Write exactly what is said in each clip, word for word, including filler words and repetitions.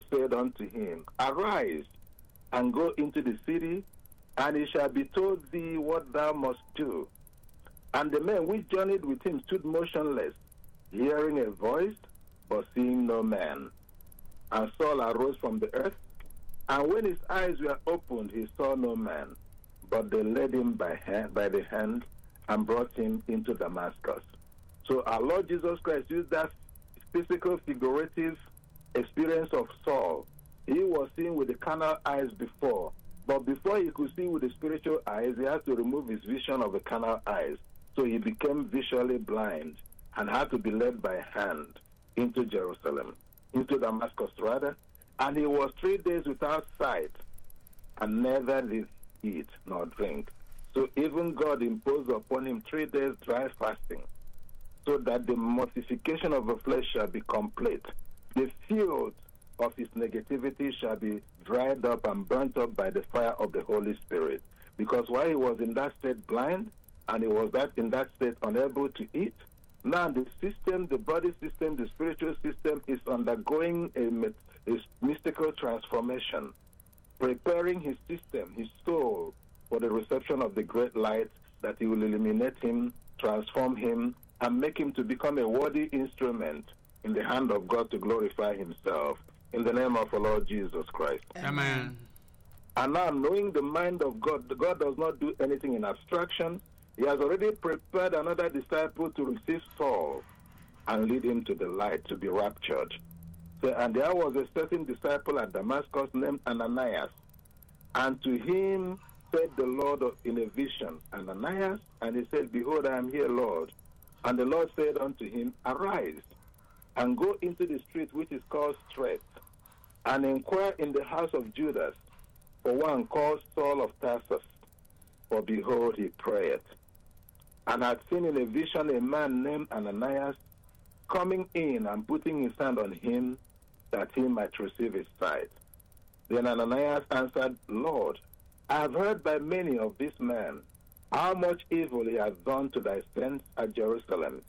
said unto him, Arise, and go into the city, and it shall be told thee what thou must do. And the men which journeyed with him stood motionless, hearing a voice, but seeing no man. And Saul arose from the earth, and when his eyes were opened, he saw no man. But they led him by, hand, by the hand and brought him into Damascus. So our Lord Jesus Christ used that physical, figurative experience of Saul. He was seeing with the carnal eyes before, but before he could see with the spiritual eyes, he had to remove his vision of the carnal eyes. So he became visually blind and had to be led by hand into Jerusalem, into Damascus rather, and he was three days without sight, and neither did eat nor drink. So even God imposed upon him three days dry fasting, so that the mortification of the flesh shall be complete. The field of his negativity shall be dried up and burnt up by the fire of the Holy Spirit. Because while he was in that state blind, and he was that in that state unable to eat, now the system, the body system, the spiritual system is undergoing a, a mystical transformation, preparing his system, his soul, for the reception of the great light that he will illuminate him, transform him, and make him to become a worthy instrument in the hand of God to glorify himself. In the name of our Lord Jesus Christ. Amen. And now, knowing the mind of God, God does not do anything in abstraction. He has already prepared another disciple to receive Saul and lead him to the light to be raptured. So, and there was a certain disciple at Damascus named Ananias. And to him said the Lord in a vision, Ananias, and he said, Behold, I am here, Lord. And the Lord said unto him, Arise, and go into the street which is called Straight, and inquire in the house of Judas for one called Saul of Tarsus. For behold, he prayed, and had seen in a vision a man named Ananias coming in and putting his hand on him, that he might receive his sight. Then Ananias answered, Lord, I have heard by many of this man how much evil he has done to thy saints at Jerusalem.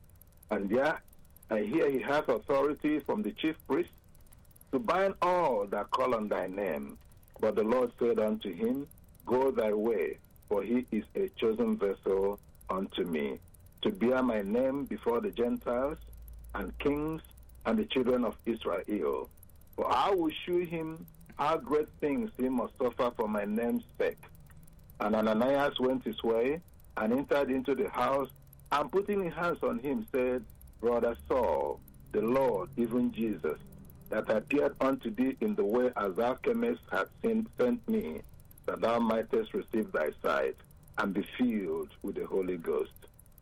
And there I hear he has authority from the chief priest to bind all that call on thy name. But the Lord said unto him, Go thy way, for he is a chosen vessel unto me, to bear my name before the Gentiles and kings and the children of Israel. For I will shew him how great things he must suffer for my name's sake. And Ananias went his way and entered into the house, and putting his hands on him said, Brother Saul, the Lord, even Jesus, that appeared unto thee in the way as thou camest, hath sent me, that thou mightest receive thy sight, and be filled with the Holy Ghost.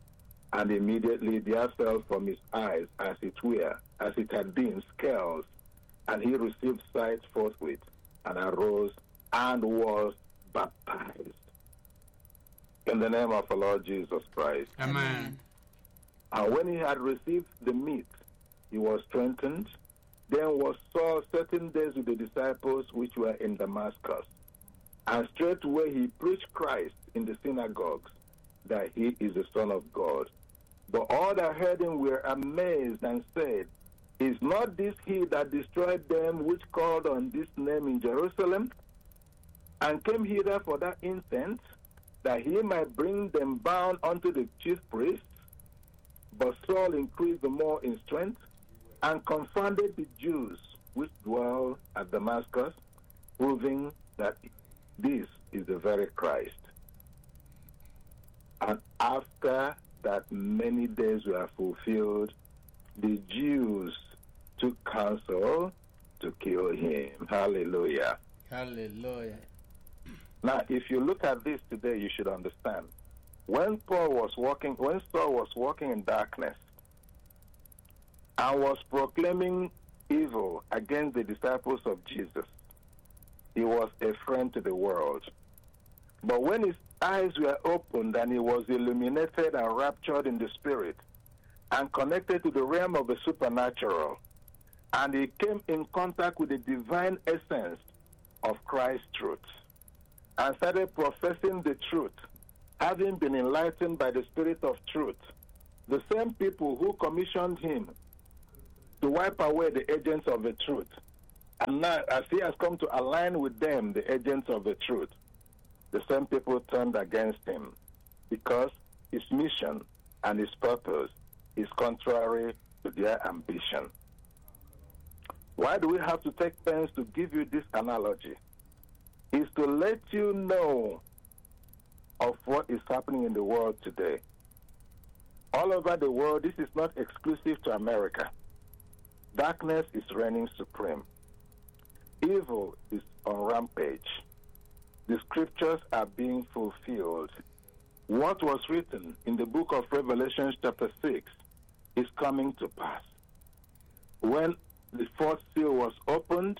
And immediately there fell from his eyes as it were, as it had been, scales, and he received sight forthwith, and arose, and was baptized. In the name of our Lord Jesus Christ. Amen. And when he had received the meat, he was strengthened. Then was Saul certain days with the disciples which were in Damascus. And straightway he preached Christ in the synagogues, that he is the Son of God. But all that heard him were amazed and said, Is not this he that destroyed them which called on this name in Jerusalem, and came hither for that intent, that he might bring them bound unto the chief priests? But Saul increased the more in strength, and confounded the Jews which dwell at Damascus, proving that this is the very Christ. And after that many days were fulfilled, the Jews took counsel to kill him. Hallelujah. Hallelujah. Now, if you look at this today, you should understand. When Paul was walking, when Saul was walking in darkness and was proclaiming evil against the disciples of Jesus, he was a friend to the world. But when his eyes were opened and he was illuminated and raptured in the spirit and connected to the realm of the supernatural, and he came in contact with the divine essence of Christ's truth and started professing the truth, having been enlightened by the Spirit of truth, the same people who commissioned him to wipe away the agents of the truth and And now, as he has come to align with them, the agents of the truth, the same people turned against him because his mission and his purpose is contrary to their ambition. Why do we have to take pains to give you this analogy? Is to let you know of what is happening in the world today. All over the world, this is not exclusive to America. Darkness is reigning supreme. Evil is on rampage. The scriptures are being fulfilled. What was written in the book of Revelation chapter six is coming to pass. When the fourth seal was opened,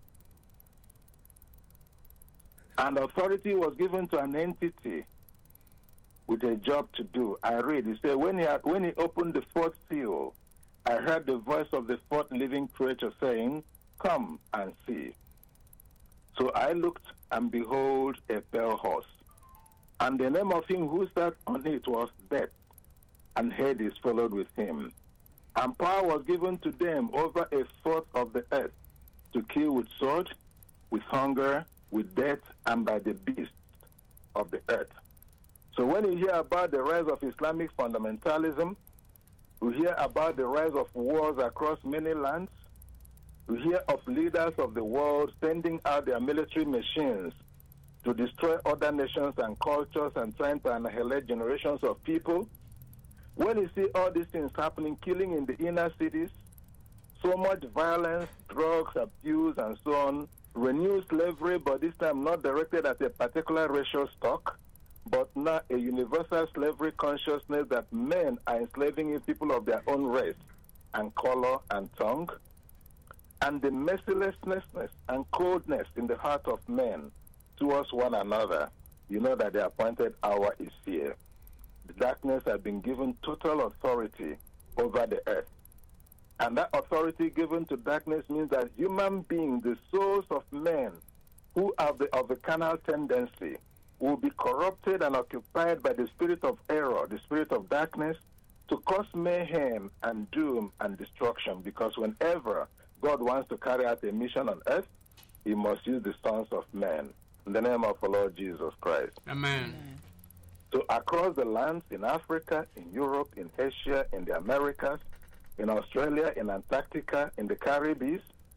and authority was given to an entity with a job to do. I read, he said, when he, had, when he opened the fourth seal, I heard the voice of the fourth living creature saying, come and see. So I looked, and behold, a pale horse. And the name of him who sat on it was Death, and Hades followed with him. And power was given to them over a fourth of the earth, to kill with sword, with hunger, with death, and by the beasts of the earth. So when you hear about the rise of Islamic fundamentalism, we hear about the rise of wars across many lands, we hear of leaders of the world sending out their military machines to destroy other nations and cultures and trying to annihilate generations of people. When you see all these things happening, killing in the inner cities, so much violence, drugs, abuse, and so on, renewed slavery, but this time not directed at a particular racial stock, but now a universal slavery consciousness that men are enslaving people of their own race and color and tongue, and the mercilessness and coldness in the heart of men towards one another. You know that the appointed hour is here. The darkness has been given total authority over the earth. And that authority given to darkness means that human beings, the souls of men who have the, of the carnal tendency, will be corrupted and occupied by the spirit of error, the spirit of darkness, to cause mayhem and doom and destruction. Because whenever God wants to carry out a mission on earth, he must use the sons of men. In the name of the Lord Jesus Christ. Amen. So across the lands, in Africa, in Europe, in Asia, in the Americas, in Australia, in Antarctica, in the Caribbean,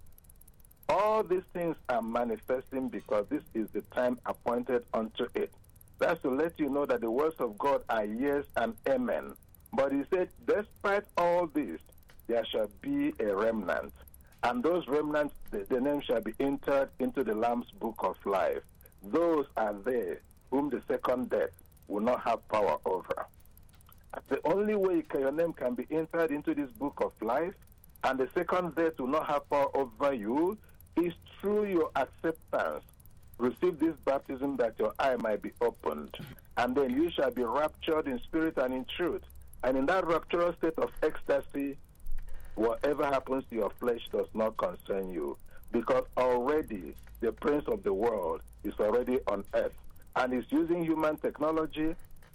all these things are manifesting because this is the time appointed unto it. That's to let you know that the words of God are yes and amen. But he said, despite all this, there shall be a remnant. And those remnants, the, the name shall be entered into the Lamb's book of life. Those are they whom the second death will not have power over. The only way your name can be entered into this book of life and the second death will not have power over you is through your acceptance. Receive this baptism that your eye might be opened, and then you shall be raptured in spirit and in truth. And in that rapturous state of ecstasy, whatever happens to your flesh does not concern you, because already the prince of the world is already on earth and is using human technology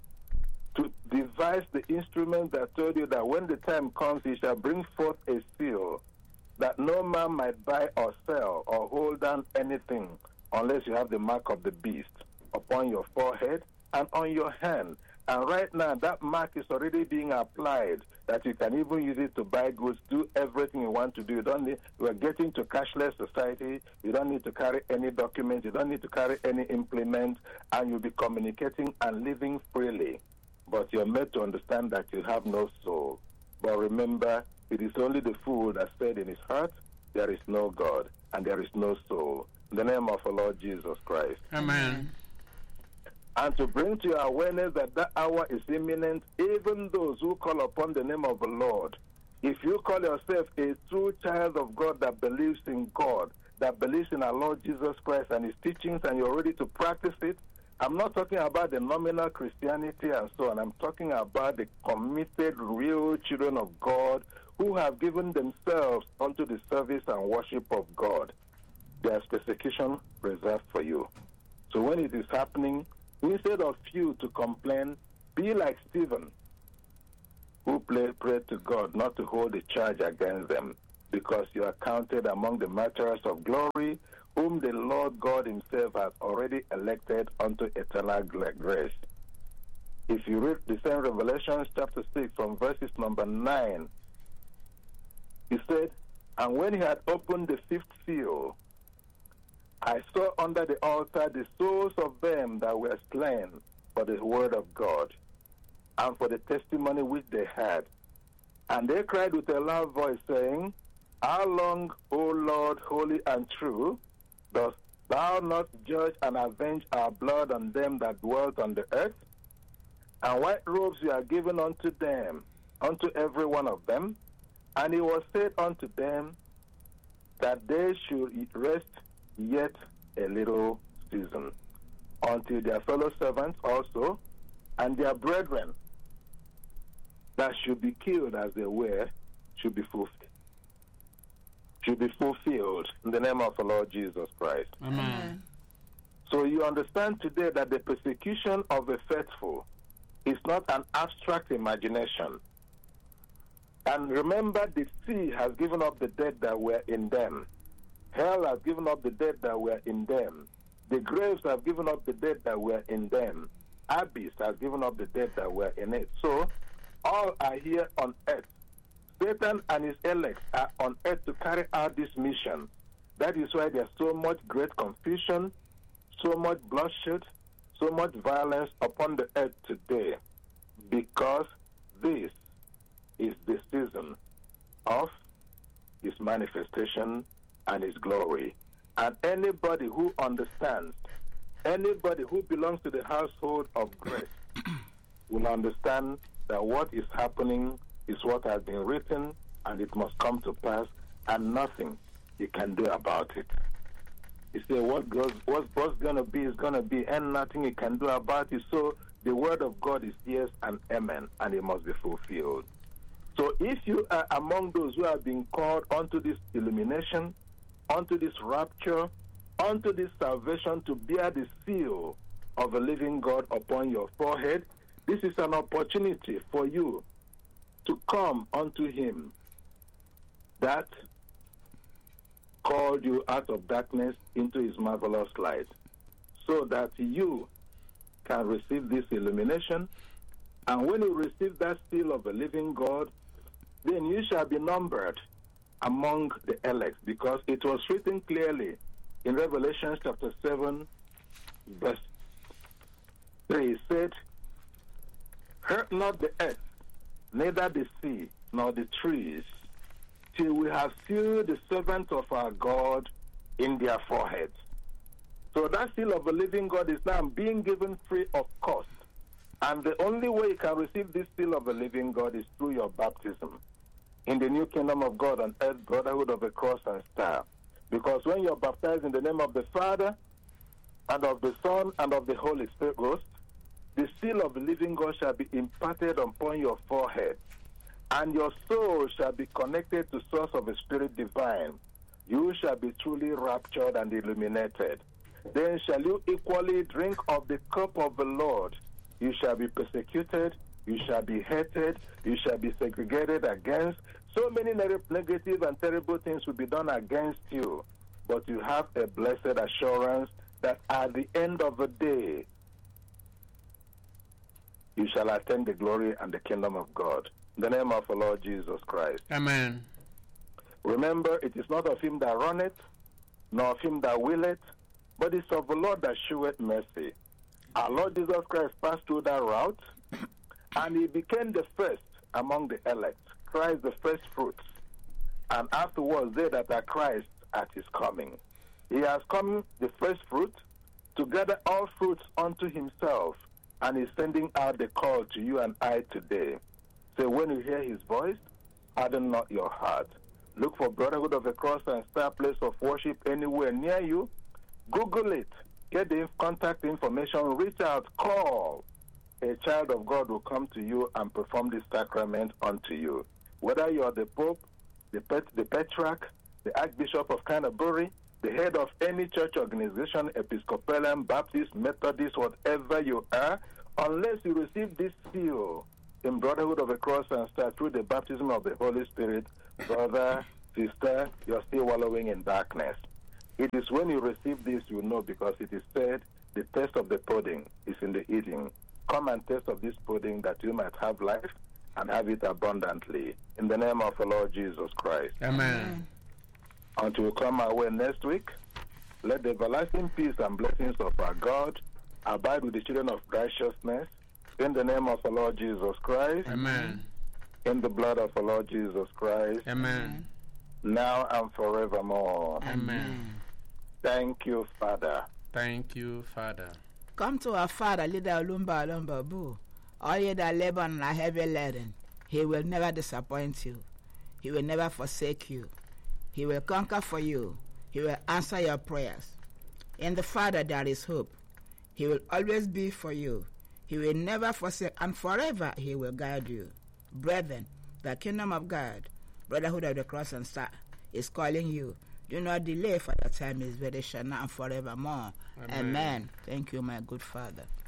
to devise the instrument that told you that when the time comes, he shall bring forth a seal that no man might buy or sell or hold down anything unless you have the mark of the beast upon your forehead and on your hand. And right now, that mark is already being applied, that you can even use it to buy goods, do everything you want to do. You don't need, we're getting to cashless society. You don't need to carry any documents. You don't need to carry any implement, and you'll be communicating and living freely. But you're made to understand that you have no soul. But remember, it is only the fool that said in his heart, there is no God, and there is no soul. In the name of the Lord Jesus Christ. Amen. And to bring to your awareness that that hour is imminent, even those who call upon the name of the Lord. If you call yourself a true child of God that believes in God, that believes in our Lord Jesus Christ and his teachings, and you're ready to practice it, I'm not talking about the nominal Christianity and so on. I'm talking about the committed, real children of God who have given themselves unto the service and worship of God. There's persecution reserved for you. So when it is happening, instead of you to complain, be like Stephen, who prayed to God not to hold a charge against them. because you are counted among the martyrs of glory, whom the Lord God himself has already elected unto eternal grace. If you read the same Revelation chapter six from verses number nine, he said, and when he had opened the fifth seal, I saw under the altar the souls of them that were slain for the word of God and for the testimony which they had. And they cried with a loud voice, saying, how long, O Lord, holy and true, dost thou not judge and avenge our blood on them that dwelt on the earth? And white robes you are given unto them, unto every one of them. And it was said unto them that they should rest yet a little season, until their fellow servants also, and their brethren that should be killed as they were, should be fulfilled. Should be fulfilled in the name of the Lord Jesus Christ. Amen. So you understand today that the persecution of the faithful is not an abstract imagination. And remember, the sea has given up the dead that were in them. Hell has given up the dead that were in them. The graves have given up the dead that were in them. Abyss has given up the dead that were in it. So all are here on earth. Satan and his elects are on earth to carry out this mission. That is why there's so much great confusion, so much bloodshed, so much violence upon the earth today, because this is the season of his manifestation and his glory. And anybody who understands, anybody who belongs to the household of grace will understand that what is happening is what has been written, and it must come to pass, and nothing you can do about it. You say what goes, what's, what's going to be is going to be, and nothing you can do about it. So the word of God is yes and amen, and it must be fulfilled. So if you are among those who have been called unto this illumination, unto this rapture, unto this salvation, to bear the seal of the living God upon your forehead, this is an opportunity for you to come unto him that called you out of darkness into his marvelous light, so that you can receive this illumination. And when you receive that seal of the living God, then you shall be numbered among the elect, because it was written clearly in Revelation chapter seven, verse three. It said, hurt not the earth, neither the sea, nor the trees, till we have sealed the servants of our God in their foreheads. So that seal of the living God is now being given free of cost. And the only way you can receive this seal of the living God is through your baptism in the new kingdom of God on earth, brotherhood of the cross and star. Because when you're baptized in the name of the Father and of the Son and of the Holy Spirit Ghost, the seal of the living God shall be imparted upon your forehead, and your soul shall be connected to source of the Spirit divine. You shall be truly raptured and illuminated. Then shall you equally drink of the cup of the Lord. You shall be persecuted, you shall be hated, you shall be segregated against. So many negative and terrible things will be done against you. But you have a blessed assurance that at the end of the day, you shall attain the glory and the kingdom of God. In the name of the Lord Jesus Christ. Amen. Remember, it is not of him that runneth, nor of him that willeth, but it's of the Lord that sheweth mercy. Our Lord Jesus Christ passed through that route, and he became the first among the elect, Christ the first fruits, and afterwards they that are Christ at his coming. He has come the first fruit to gather all fruits unto himself, and is sending out the call to you and I today. So when you hear his voice, harden not your heart. Look for Brotherhood of the Cross and Star place of worship anywhere near you. Google it. Get the contact information. Reach out. Call. A child of God will come to you and perform this sacrament unto you. Whether you are the Pope, the, Pet, the Petrarch, the Archbishop of Canterbury, the head of any church organization, Episcopalian, Baptist, Methodist, whatever you are, unless you receive this seal in Brotherhood of the Cross and Star through the baptism of the Holy Spirit, brother, Sister, you're still wallowing in darkness. It is when you receive this you know, because it is said, the taste of the pudding is in the eating. Come and taste of this pudding that you might have life and have it abundantly. In the name of the Lord Jesus Christ. Amen. Until we come our way next week, let the everlasting peace and blessings of our God abide with the children of righteousness. In the name of the Lord Jesus Christ. Amen. In the blood of the Lord Jesus Christ. Amen. Now and forevermore. Amen. Thank you, Father. Thank you, Father. Come to our Father, leader Olumba Olumba Boo. All ye that labor and are heavy laden, He will never disappoint you. He will never forsake you. He will conquer for you. He will answer your prayers. In the Father there is hope. He will always be for you. He will never forsake, and forever He will guide you. Brethren, the kingdom of God, Brotherhood of the Cross and Star, is calling you. Do not delay, for the time is very short now and forevermore. Amen. Amen. Thank you, my good Father.